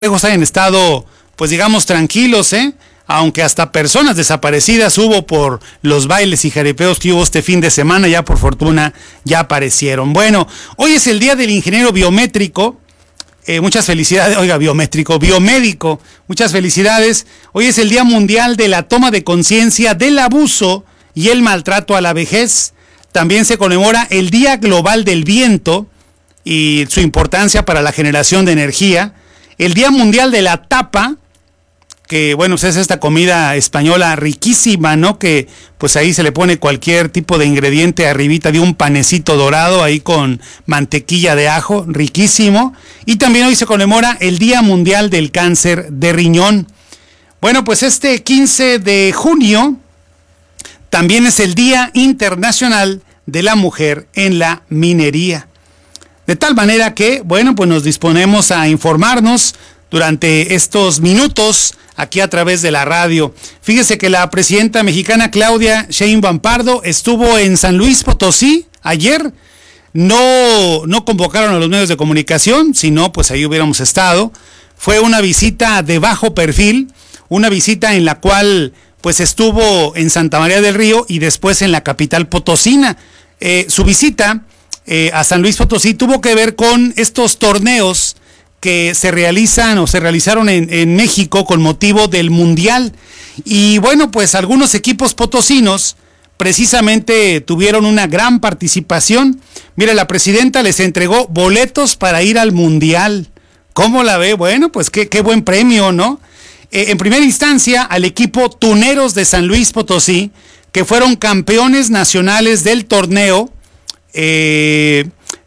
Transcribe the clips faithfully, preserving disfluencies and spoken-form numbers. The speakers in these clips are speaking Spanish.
hayan estado, pues digamos, tranquilos, ¿eh? Aunque hasta personas desaparecidas hubo por los bailes y jaripeos que hubo este fin de semana, ya por fortuna ya aparecieron. Bueno, hoy es el día del ingeniero biométrico, eh, muchas felicidades, oiga, biométrico, biomédico, muchas felicidades. Hoy es el Día Mundial de la Toma de Conciencia del Abuso y el Maltrato a la Vejez. También se conmemora el Día Global del Viento y su importancia para la generación de energía. El Día Mundial de la Tapa, que bueno, pues es esta comida española riquísima, ¿no? Que pues ahí se le pone cualquier tipo de ingrediente arribita de un panecito dorado, ahí con mantequilla de ajo, riquísimo. Y también hoy se conmemora el Día Mundial del Cáncer de Riñón. Bueno, pues este quince de junio también es el Día Internacional de la Mujer en la Minería. De tal manera que, bueno, pues nos disponemos a informarnos durante estos minutos aquí a través de la radio. Fíjese que la presidenta mexicana Claudia Sheinbaum Pardo estuvo en San Luis Potosí ayer. No, no convocaron a los medios de comunicación, sino pues ahí hubiéramos estado. Fue una visita de bajo perfil, una visita en la cual pues estuvo en Santa María del Río y después en la capital potosina. Eh, su visita Eh, a San Luis Potosí tuvo que ver con estos torneos que se realizan o se realizaron en, en México con motivo del Mundial. Y bueno, pues algunos equipos potosinos precisamente tuvieron una gran participación. Mire, la presidenta les entregó boletos para ir al Mundial. ¿Cómo la ve? Bueno, pues qué, qué buen premio, ¿no? Eh, en primera instancia, al equipo Tuneros de San Luis Potosí, que fueron campeones nacionales del torneo Eh,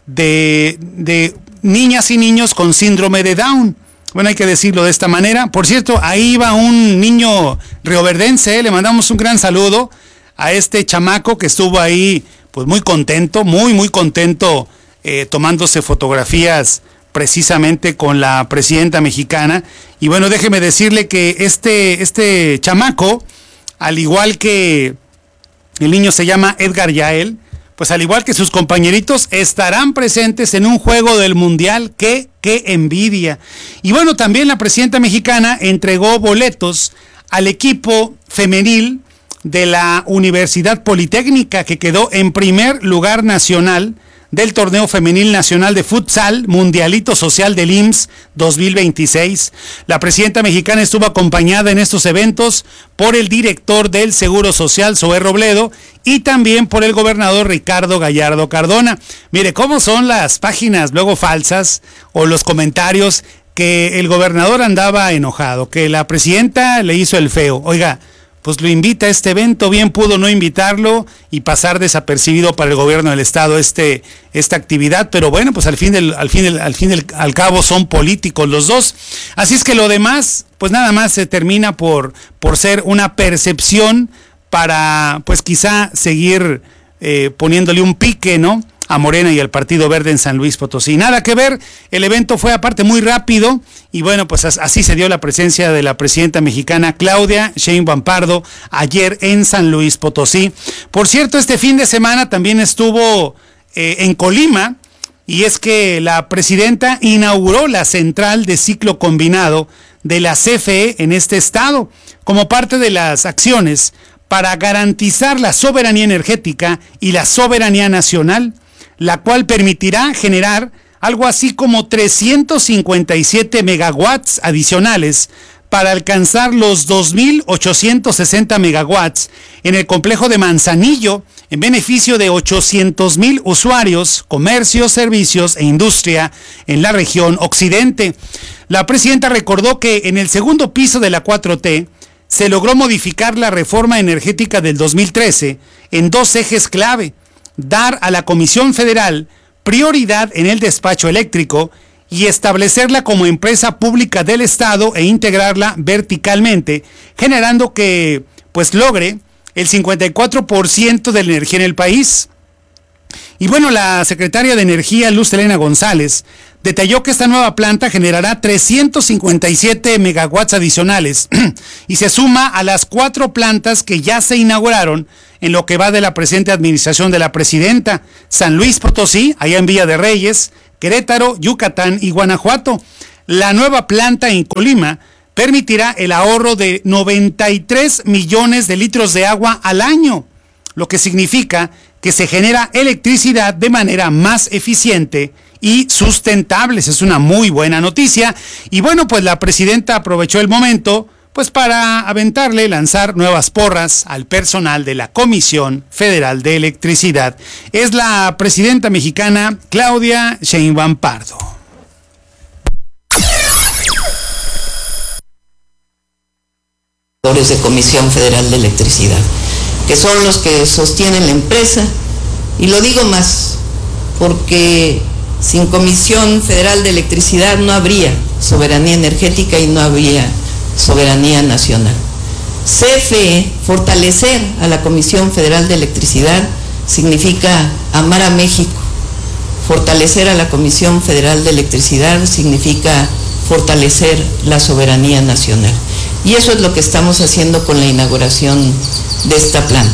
de, de niñas y niños con síndrome de Down. Bueno, hay que decirlo de esta manera. Por cierto, ahí va un niño rioverdense, ¿eh? Le mandamos un gran saludo a este chamaco que estuvo ahí, pues muy contento, muy, muy contento, eh, tomándose fotografías precisamente con la presidenta mexicana. Y bueno, déjeme decirle que este, este chamaco, al igual que el niño se llama Edgar Yael, pues al igual que sus compañeritos, estarán presentes en un juego del Mundial. ¡Qué, qué envidia! Y bueno, también la presidenta mexicana entregó boletos al equipo femenil de la Universidad Politécnica, que quedó en primer lugar nacional del Torneo Femenil Nacional de Futsal Mundialito Social del I M S S dos mil veintiséis. La presidenta mexicana estuvo acompañada en estos eventos por el director del Seguro Social, Zoé Robledo, y también por el gobernador Ricardo Gallardo Cardona. Mire, cómo son las páginas luego falsas o los comentarios que el gobernador andaba enojado, que la presidenta le hizo el feo. Oiga, pues lo invita a este evento, bien pudo no invitarlo y pasar desapercibido para el gobierno del estado este esta actividad, pero bueno, pues al fin del al fin del, al fin del al cabo son políticos los dos. Así es que lo demás, pues nada más se termina por por ser una percepción para pues quizá seguir eh, poniéndole un pique, ¿no?, a Morena y al Partido Verde en San Luis Potosí. Nada que ver, el evento fue aparte muy rápido y bueno, pues así se dio la presencia de la presidenta mexicana Claudia Sheinbaum Pardo ayer en San Luis Potosí. Por cierto, este fin de semana también estuvo eh, en Colima, y es que la presidenta inauguró la central de ciclo combinado de la C F E en este estado, como parte de las acciones para garantizar la soberanía energética y la soberanía nacional, la cual permitirá generar algo así como trescientos cincuenta y siete megawatts adicionales para alcanzar los dos mil ochocientos sesenta megawatts en el complejo de Manzanillo, en beneficio de ochocientos mil usuarios, comercios, servicios e industria en la región occidente. La presidenta recordó que en el segundo piso de la cuatro T se logró modificar la reforma energética del dos mil trece en dos ejes clave: dar a la Comisión Federal prioridad en el despacho eléctrico y establecerla como empresa pública del Estado e integrarla verticalmente, generando que pues logre el cincuenta y cuatro por ciento de la energía en el país. Y bueno, la secretaria de Energía, Luz Helena González, detalló que esta nueva planta generará trescientos cincuenta y siete megawatts adicionales y se suma a las cuatro plantas que ya se inauguraron en lo que va de la presente administración de la presidenta: San Luis Potosí, allá en Villa de Reyes, Querétaro, Yucatán y Guanajuato. La nueva planta en Colima permitirá el ahorro de noventa y tres millones de litros de agua al año, lo que significa que se genera electricidad de manera más eficiente y sustentable. Es una muy buena noticia. Y bueno, pues la presidenta aprovechó el momento pues para aventarle, lanzar nuevas porras al personal de la Comisión Federal de Electricidad. Es la presidenta mexicana Claudia Sheinbaum Pardo. De Comisión Federal de Electricidad, que son los que sostienen la empresa, y lo digo más, porque sin Comisión Federal de Electricidad no habría soberanía energética y no habría soberanía nacional. C F E, fortalecer a la Comisión Federal de Electricidad significa amar a México. Fortalecer a la Comisión Federal de Electricidad significa fortalecer la soberanía nacional. Y eso es lo que estamos haciendo con la inauguración de esta planta.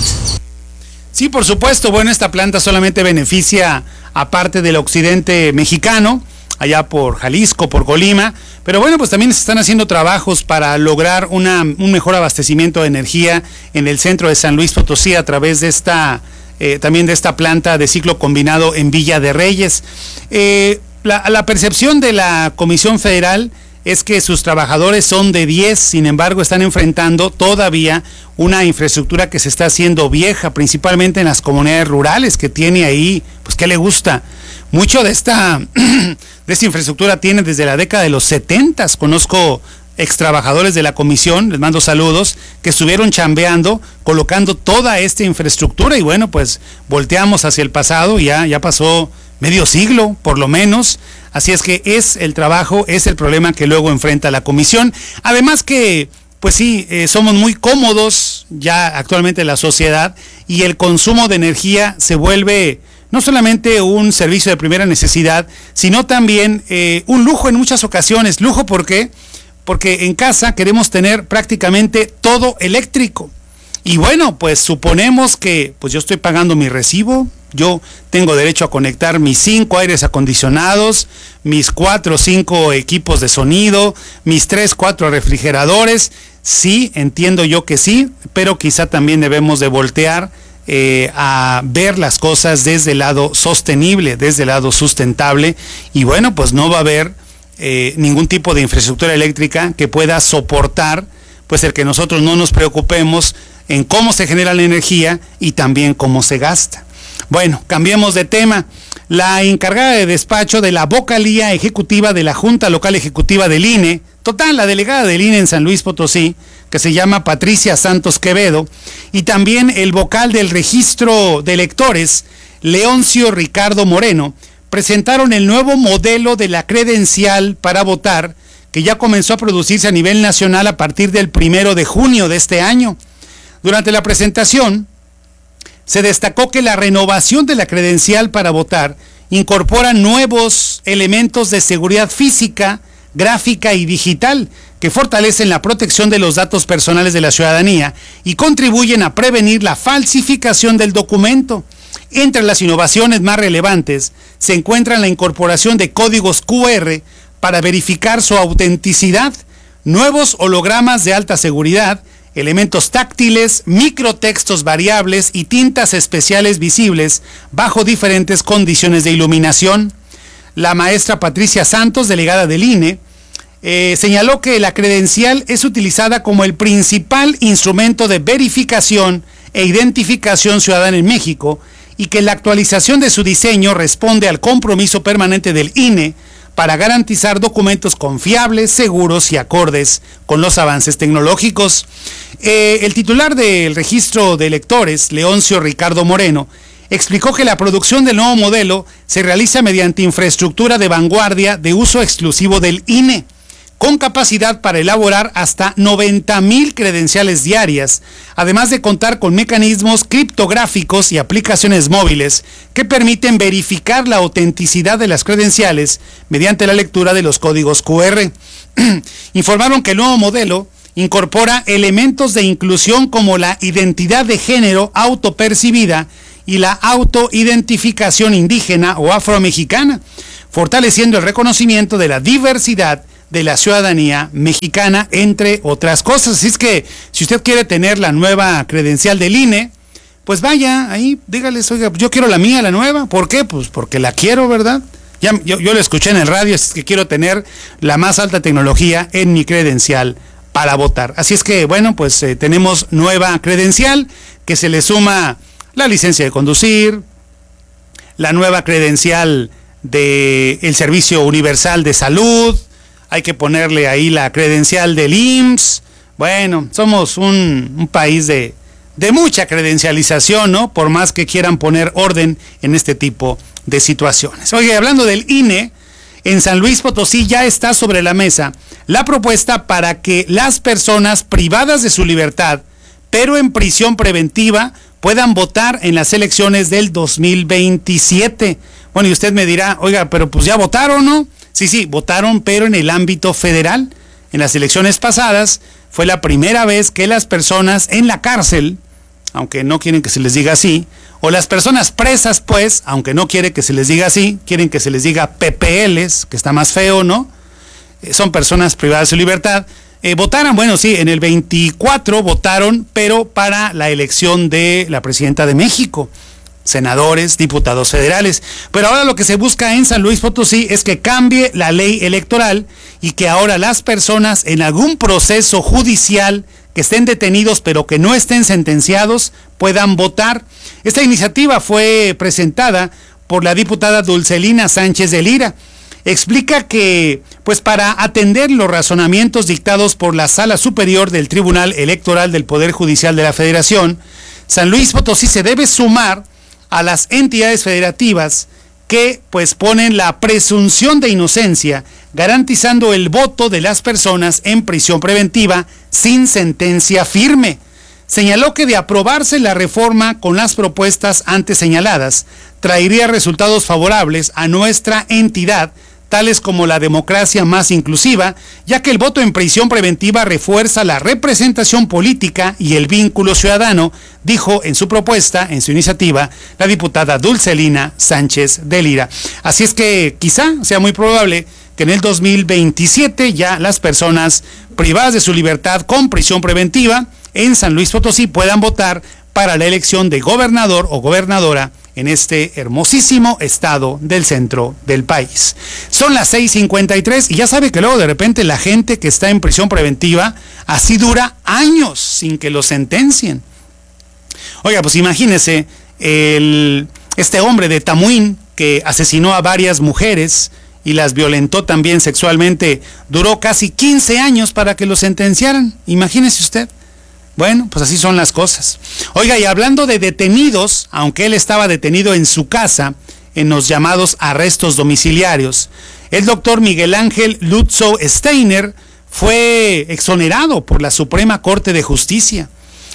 Sí, por supuesto. Bueno, esta planta solamente beneficia a parte del occidente mexicano, allá por Jalisco, por Colima, pero bueno, pues también se están haciendo trabajos para lograr una, un mejor abastecimiento de energía en el centro de San Luis Potosí a través de esta, eh, también de esta planta de ciclo combinado en Villa de Reyes. Eh, la, la percepción de la Comisión Federal es que sus trabajadores son de diez, sin embargo están enfrentando todavía una infraestructura que se está haciendo vieja, principalmente en las comunidades rurales que tiene ahí, pues ¿qué le gusta? Mucho de esta, de esta infraestructura tiene desde la década de los setentas. Conozco ex trabajadores de la comisión, les mando saludos, que estuvieron chambeando, colocando toda esta infraestructura, y bueno, pues volteamos hacia el pasado, ya, ya pasó medio siglo, por lo menos. Así es que es el trabajo, es el problema que luego enfrenta la comisión. Además que, pues sí, eh, somos muy cómodos ya actualmente en la sociedad, y el consumo de energía se vuelve no solamente un servicio de primera necesidad, sino también eh, un lujo en muchas ocasiones. ¿Lujo por qué? Porque en casa queremos tener prácticamente todo eléctrico. Y bueno, pues suponemos que pues yo estoy pagando mi recibo, yo tengo derecho a conectar mis cinco aires acondicionados, mis cuatro o cinco equipos de sonido, mis tres, cuatro refrigeradores. Sí, entiendo yo que sí, pero quizá también debemos de voltear eh, a ver las cosas desde el lado sostenible, desde el lado sustentable. Y bueno, pues no va a haber eh, ningún tipo de infraestructura eléctrica que pueda soportar pues el que nosotros no nos preocupemos en cómo se genera la energía y también cómo se gasta. Bueno, cambiemos de tema. La encargada de despacho de la vocalía ejecutiva de la Junta Local Ejecutiva del I N E, total, la delegada del I N E en San Luis Potosí, que se llama Patricia Santos Quevedo, y también el vocal del registro de electores, Leoncio Ricardo Moreno, presentaron el nuevo modelo de la credencial para votar, que ya comenzó a producirse a nivel nacional a partir del primero de junio de este año. Durante la presentación, se destacó que la renovación de la credencial para votar incorpora nuevos elementos de seguridad física, gráfica y digital que fortalecen la protección de los datos personales de la ciudadanía y contribuyen a prevenir la falsificación del documento. Entre las innovaciones más relevantes se encuentran la incorporación de códigos cu erre para verificar su autenticidad, nuevos hologramas de alta seguridad, elementos táctiles, microtextos variables y tintas especiales visibles bajo diferentes condiciones de iluminación. La maestra Patricia Santos, delegada del I N E, eh, señaló que la credencial es utilizada como el principal instrumento de verificación e identificación ciudadana en México y que la actualización de su diseño responde al compromiso permanente del I N E para garantizar documentos confiables, seguros y acordes con los avances tecnológicos. Eh, el titular del registro de electores, Leoncio Ricardo Moreno, explicó que la producción del nuevo modelo se realiza mediante infraestructura de vanguardia de uso exclusivo del I N E, con capacidad para elaborar hasta noventa mil credenciales diarias, además de contar con mecanismos criptográficos y aplicaciones móviles que permiten verificar la autenticidad de las credenciales mediante la lectura de los códigos cu erre. Informaron que el nuevo modelo incorpora elementos de inclusión como la identidad de género autopercibida y la autoidentificación indígena o afromexicana, fortaleciendo el reconocimiento de la diversidad de la ciudadanía mexicana, entre otras cosas. Así es que si usted quiere tener la nueva credencial del I N E, pues vaya ahí, dígales, oiga, yo quiero la mía, la nueva. ¿Por qué? Pues porque la quiero, ¿verdad? Ya, yo, yo lo escuché en el radio, es que quiero tener la más alta tecnología en mi credencial para votar. Así es que, bueno, pues eh, tenemos nueva credencial, que se le suma la licencia de conducir, la nueva credencial del Servicio Universal de Salud, hay que ponerle ahí la credencial del I M S S. Bueno, somos un, un país de, de mucha credencialización, ¿no? Por más que quieran poner orden en este tipo de situaciones. Oye, hablando del I N E, en San Luis Potosí ya está sobre la mesa la propuesta para que las personas privadas de su libertad, pero en prisión preventiva, puedan votar en las elecciones del dos mil veintisiete. Bueno, y usted me dirá, oiga, pero pues ya votaron, ¿no? Sí, sí, votaron, pero en el ámbito federal. En las elecciones pasadas fue la primera vez que las personas en la cárcel, aunque no quieren que se les diga así, o las personas presas, pues, aunque no quieren que se les diga así, quieren que se les diga P P Ls, que está más feo, ¿no? Eh, son personas privadas de su libertad. Eh, votaron, bueno, sí, en el veinticuatro votaron, pero para la elección de la presidenta de México, senadores, diputados federales. Pero ahora lo que se busca en San Luis Potosí es que cambie la ley electoral y que ahora las personas en algún proceso judicial que estén detenidos pero que no estén sentenciados puedan votar. Esta iniciativa fue presentada por la diputada Dulcelina Sánchez de Lira. Explica que, pues para atender los razonamientos dictados por la Sala Superior del Tribunal Electoral del Poder Judicial de la Federación, San Luis Potosí se debe sumar a las entidades federativas que pues ponen la presunción de inocencia, garantizando el voto de las personas en prisión preventiva sin sentencia firme. Señaló que de aprobarse la reforma con las propuestas antes señaladas, traería resultados favorables a nuestra entidad, tales como la democracia más inclusiva, ya que el voto en prisión preventiva refuerza la representación política y el vínculo ciudadano, dijo en su propuesta, en su iniciativa, la diputada Dulcelina Sánchez de Lira. Así es que quizá sea muy probable que en el dos mil veintisiete ya las personas privadas de su libertad con prisión preventiva en San Luis Potosí puedan votar para la elección de gobernador o gobernadora en este hermosísimo estado del centro del país. Son las seis cincuenta y tres y ya sabe que luego de repente la gente que está en prisión preventiva así dura años sin que lo sentencien. Oiga, pues imagínese el, este hombre de Tamuín que asesinó a varias mujeres y las violentó también sexualmente, duró casi quince años para que lo sentenciaran. Imagínese usted. Bueno, pues así son las cosas. Oiga, y hablando de detenidos, aunque él estaba detenido en su casa, en los llamados arrestos domiciliarios, el doctor Miguel Ángel Lutzow Steiner fue exonerado por la Suprema Corte de Justicia.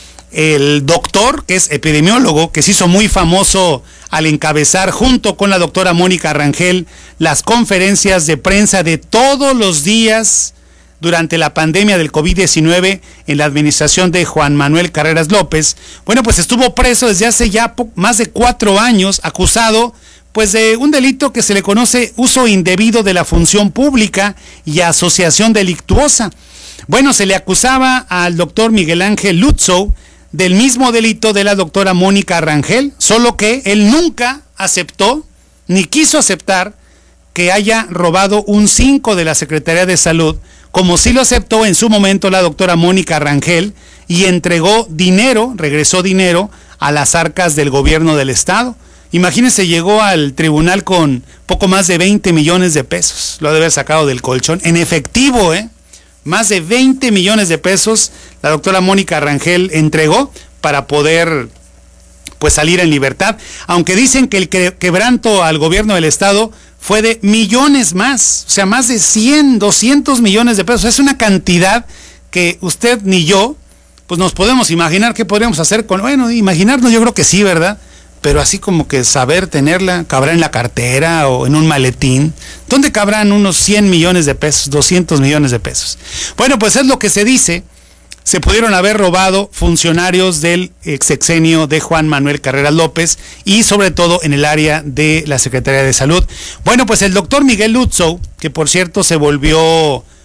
El doctor, que es epidemiólogo, que se hizo muy famoso al encabezar junto con la doctora Mónica Rangel las conferencias de prensa de todos los días durante la pandemia del COVID diecinueve en la administración de Juan Manuel Carreras López, bueno, pues estuvo preso desde hace ya más de cuatro años, acusado pues de un delito que se le conoce uso indebido de la función pública y asociación delictuosa. Bueno, se le acusaba al doctor Miguel Ángel Lutzow del mismo delito de la doctora Mónica Rangel, solo que él nunca aceptó, ni quiso aceptar, que haya robado un cinco de la Secretaría de Salud, como sí lo aceptó en su momento la doctora Mónica Rangel, y entregó dinero, regresó dinero a las arcas del gobierno del estado. Imagínense, llegó al tribunal con poco más de veinte millones de pesos, lo ha de haber sacado del colchón, en efectivo, ¿eh? Más de veinte millones de pesos la doctora Mónica Rangel entregó para poder pues salir en libertad, aunque dicen que el quebranto al gobierno del estado fue de millones más, o sea, más de cien, doscientos millones de pesos. Es una cantidad que usted ni yo, pues nos podemos imaginar qué podríamos hacer con, bueno, imaginarnos yo creo que sí, ¿verdad? Pero así como que saber tenerla, cabrá en la cartera o en un maletín. ¿Dónde cabrán unos cien millones de pesos, doscientos millones de pesos? Bueno, pues es lo que se dice. Se pudieron haber robado funcionarios del exsexenio de Juan Manuel Carreras López y sobre todo en el área de la Secretaría de Salud. Bueno, pues el doctor Miguel Lutzow, que por cierto se volvió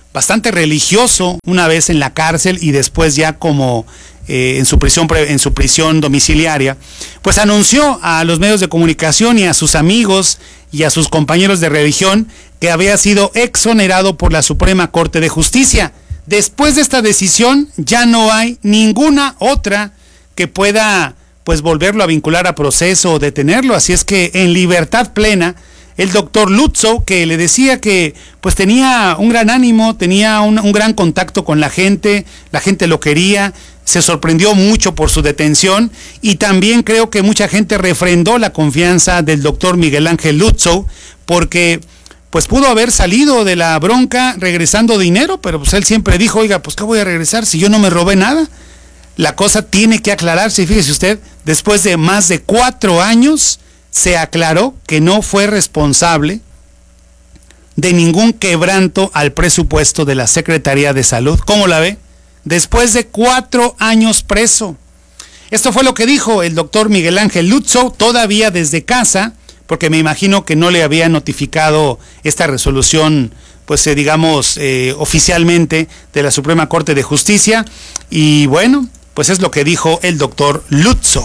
bastante religioso, una vez en la cárcel y después ya como eh, en su prisión en su prisión domiciliaria, pues anunció a los medios de comunicación y a sus amigos y a sus compañeros de religión que había sido exonerado por la Suprema Corte de Justicia. Después de esta decisión ya no hay ninguna otra que pueda pues volverlo a vincular a proceso o detenerlo, así es que en libertad plena el doctor Lutzow, que le decía que pues tenía un gran ánimo, tenía un, un gran contacto con la gente, la gente lo quería, se sorprendió mucho por su detención y también creo que mucha gente refrendó la confianza del doctor Miguel Ángel Lutzow porque pues pudo haber salido de la bronca regresando dinero, pero pues él siempre dijo, oiga, pues ¿qué voy a regresar si yo no me robé nada? La cosa tiene que aclararse, y fíjese usted, después de más de cuatro años se aclaró que no fue responsable de ningún quebranto al presupuesto de la Secretaría de Salud. ¿Cómo la ve? Después de cuatro años preso. Esto fue lo que dijo el doctor Miguel Ángel Lutzow, todavía desde casa, porque me imagino que no le había notificado esta resolución, pues eh, digamos, eh, oficialmente de la Suprema Corte de Justicia. Y bueno, pues es lo que dijo el doctor Lutzow.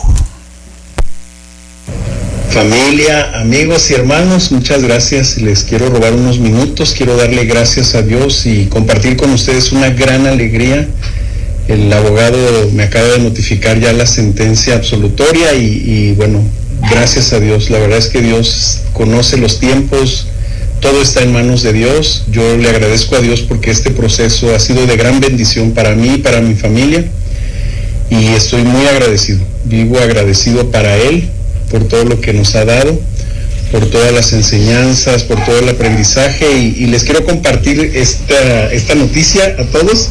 Familia, amigos y hermanos, muchas gracias. Les quiero robar unos minutos, quiero darle gracias a Dios y compartir con ustedes una gran alegría. El abogado me acaba de notificar ya la sentencia absolutoria y, y bueno, gracias a Dios. La verdad es que Dios conoce los tiempos, todo está en manos de Dios. Yo le agradezco a Dios porque este proceso ha sido de gran bendición para mí y para mi familia y estoy muy agradecido. Vivo agradecido para Él por todo lo que nos ha dado, por todas las enseñanzas, por todo el aprendizaje y, y les quiero compartir esta, esta noticia a todos.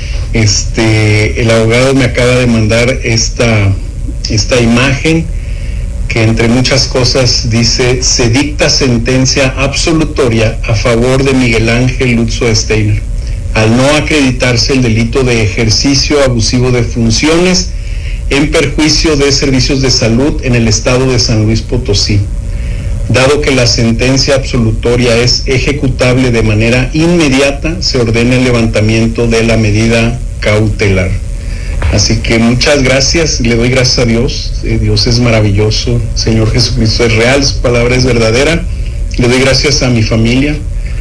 Este, el abogado me acaba de mandar esta, esta imagen que entre muchas cosas dice: se dicta sentencia absolutoria a favor de Miguel Ángel Lutzow Steiner al no acreditarse el delito de ejercicio abusivo de funciones en perjuicio de servicios de salud en el estado de San Luis Potosí. Dado que la sentencia absolutoria es ejecutable de manera inmediata, se ordena el levantamiento de la medida cautelar. Así que muchas gracias, le doy gracias a Dios. Eh, Dios es maravilloso, Señor Jesucristo es real, su palabra es verdadera. Le doy gracias a mi familia,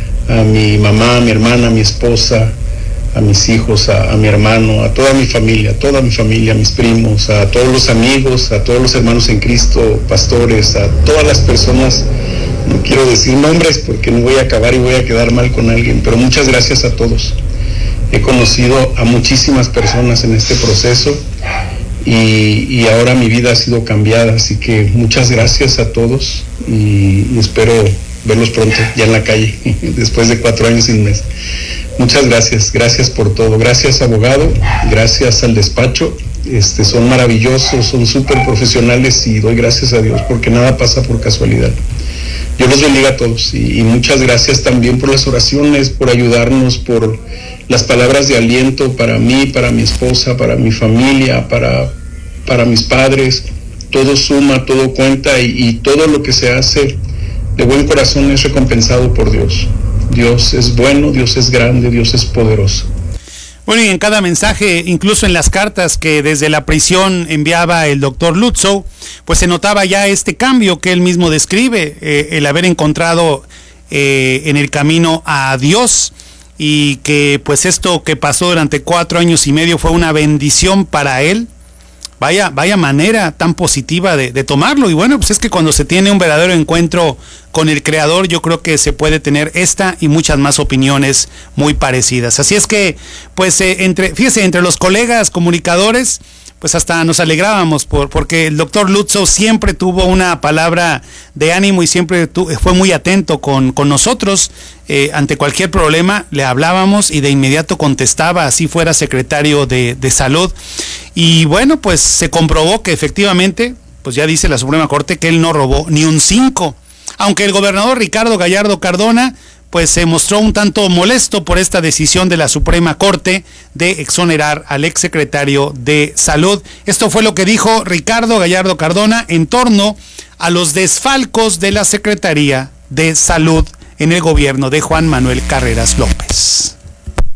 a mi mamá, a mi hermana, a mi esposa, a mis hijos, a, a mi hermano, a toda mi familia, a toda mi familia, a mis primos, a todos los amigos, a todos los hermanos en Cristo, pastores, a todas las personas. No quiero decir nombres porque no voy a acabar y voy a quedar mal con alguien, pero muchas gracias a todos. He conocido a muchísimas personas en este proceso y, y ahora mi vida ha sido cambiada, así que muchas gracias a todos y, y espero verlos pronto ya en la calle, después de cuatro años y un mes. Muchas gracias, gracias por todo, gracias abogado, gracias al despacho, este, son maravillosos, son súper profesionales y doy gracias a Dios porque nada pasa por casualidad. Dios los bendiga a todos y, y muchas gracias también por las oraciones, por ayudarnos, por las palabras de aliento para mí, para mi esposa, para mi familia, para, para mis padres. Todo suma, todo cuenta y, y todo lo que se hace de buen corazón es recompensado por Dios. Dios es bueno, Dios es grande, Dios es poderoso. Bueno, y en cada mensaje, incluso en las cartas que desde la prisión enviaba el doctor Lutzow, pues se notaba ya este cambio que él mismo describe, eh, el haber encontrado eh, en el camino a Dios y que pues esto que pasó durante cuatro años y medio fue una bendición para él. Vaya, vaya manera tan positiva de, de tomarlo. Y bueno, pues es que cuando se tiene un verdadero encuentro con el Creador, yo creo que se puede tener esta y muchas más opiniones muy parecidas. Así es que, pues, eh, entre, fíjese, entre los colegas comunicadores, pues hasta nos alegrábamos por, porque el doctor Lutzow siempre tuvo una palabra de ánimo y siempre tu, fue muy atento con, con nosotros. Eh, ante cualquier problema le hablábamos y de inmediato contestaba, así fuera secretario de, de salud. Y bueno, pues se comprobó que efectivamente, pues ya dice la Suprema Corte que él no robó ni un cinco. Aunque el gobernador Ricardo Gallardo Cardona pues se mostró un tanto molesto por esta decisión de la Suprema Corte de exonerar al exsecretario de Salud. Esto fue lo que dijo Ricardo Gallardo Cardona en torno a los desfalcos de la Secretaría de Salud en el gobierno de Juan Manuel Carreras López.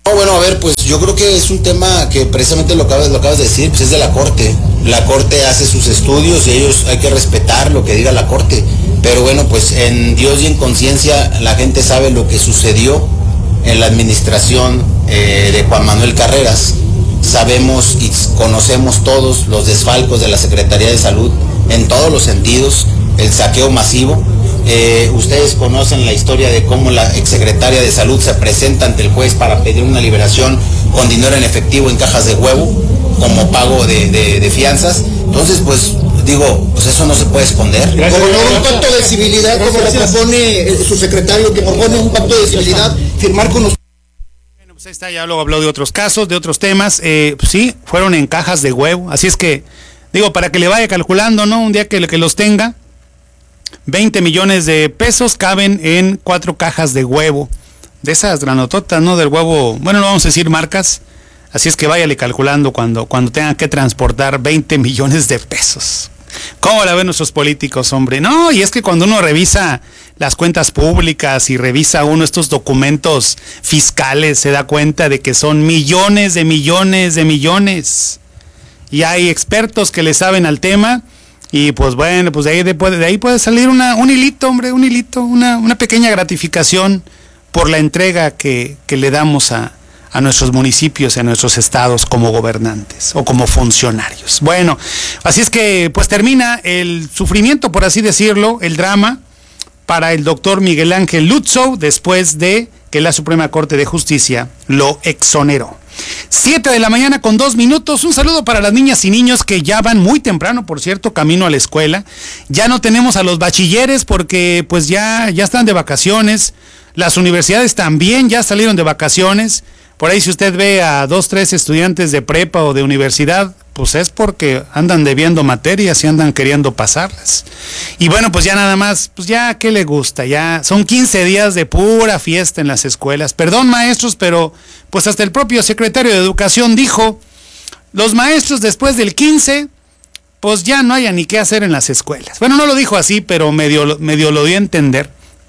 No, bueno, a ver, pues yo creo que es un tema que precisamente lo acabas, lo acabas de decir, pues es de la Corte. La Corte hace sus estudios y ellos hay que respetar lo que diga la Corte. Pero bueno, pues en Dios y en conciencia la gente sabe lo que sucedió en la administración eh, de Juan Manuel Carreras. Sabemos y conocemos todos los desfalcos de la Secretaría de Salud en todos los sentidos, el saqueo masivo. Eh, ustedes conocen la historia de cómo la exsecretaria de Salud se presenta ante el juez para pedir una liberación con dinero en efectivo en cajas de huevo como pago de, de, de fianzas. Entonces, pues, digo, pues eso no se puede esconder. Gracias. Como no un pacto de civilidad, como lo propone su secretario, que propone un pacto de civilidad, firmar con los... Bueno, pues ahí está, ya luego habló de otros casos, de otros temas. Eh, pues sí, fueron en cajas de huevo. Así es que, digo, para que le vaya calculando, ¿no? Un día que, que los tenga, veinte millones de pesos caben en cuatro cajas de huevo. De esas granototas, ¿no? Del huevo, bueno, no vamos a decir marcas. Así es que váyale calculando cuando, cuando tengan que transportar veinte millones de pesos. ¿Cómo la ven nuestros políticos, hombre? No, y es que cuando uno revisa las cuentas públicas y revisa uno estos documentos fiscales, se da cuenta de que son millones de millones de millones. Y hay expertos que le saben al tema. Y pues bueno, pues de ahí, de, de ahí puede salir una, un hilito, hombre, un hilito, una, una pequeña gratificación por la entrega que, que le damos a, a nuestros municipios y a nuestros estados como gobernantes o como funcionarios. Bueno, así es que pues termina el sufrimiento, por así decirlo, el drama para el doctor Miguel Ángel Lutzow después de que la Suprema Corte de Justicia lo exoneró. Siete de la mañana con dos minutos. Un saludo para las niñas y niños que ya van muy temprano, por cierto, camino a la escuela. Ya no tenemos a los bachilleres porque pues ya, ya están de vacaciones. Las universidades también ya salieron de vacaciones. Por ahí si usted ve a dos, tres estudiantes de prepa o de universidad, pues es porque andan debiendo materias y andan queriendo pasarlas. Y bueno, pues ya nada más, pues ya, ¿qué le gusta? Ya son quince días de pura fiesta en las escuelas. Perdón, maestros, pero pues hasta el propio secretario de Educación dijo, los maestros después del quince, pues ya no haya ni qué hacer en las escuelas. Bueno, no lo dijo así, pero medio, medio lo dio a entender.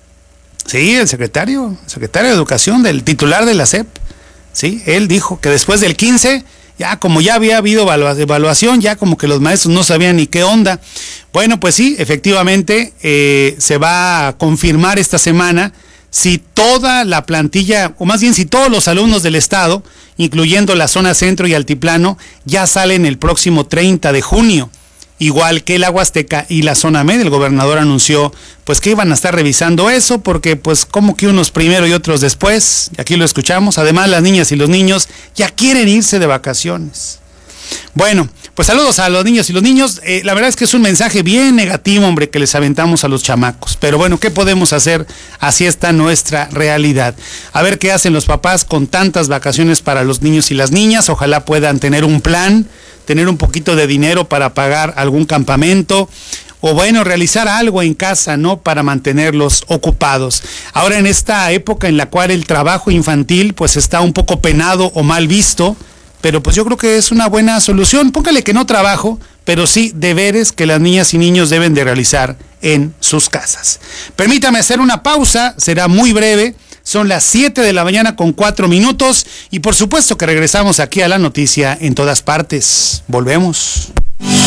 Sí, el secretario, el secretario de Educación, del titular de la S E P. Sí, él dijo que después del quince, ya como ya había habido evaluación, ya como que los maestros no sabían ni qué onda. Bueno, pues sí, efectivamente eh, se va a confirmar esta semana si toda la plantilla, o más bien si todos los alumnos del estado, incluyendo la zona centro y altiplano, ya salen el próximo treinta de junio. Igual que la Huasteca y la zona media. El gobernador anunció pues que iban a estar revisando eso, porque pues como que unos primero y otros después, y aquí lo escuchamos, además las niñas y los niños ya quieren irse de vacaciones. Bueno, pues saludos a los niños y los niños. Eh, la verdad es que es un mensaje bien negativo, hombre, que les aventamos a los chamacos. Pero bueno, ¿qué podemos hacer? Así está nuestra realidad. A ver qué hacen los papás con tantas vacaciones para los niños y las niñas. Ojalá puedan tener un plan, tener un poquito de dinero para pagar algún campamento, o bueno, realizar algo en casa, ¿no? Para mantenerlos ocupados. Ahora en esta época en la cual el trabajo infantil pues está un poco penado o mal visto, pero pues yo creo que es una buena solución. Póngale que no trabajo, pero sí deberes que las niñas y niños deben de realizar en sus casas. Permítame hacer una pausa, será muy breve. Son las siete de la mañana con cuatro minutos y por supuesto que regresamos aquí a la noticia en todas partes. Volvemos.